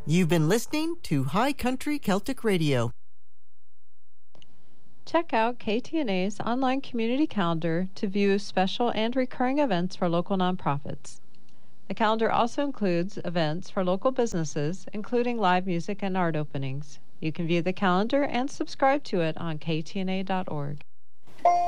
You've been listening to High Country Celtic Radio. Check out KTNA's online community calendar to view special and recurring events for local nonprofits. The calendar also includes events for local businesses, including live music and art openings. You can view the calendar and subscribe to it on ktna.org.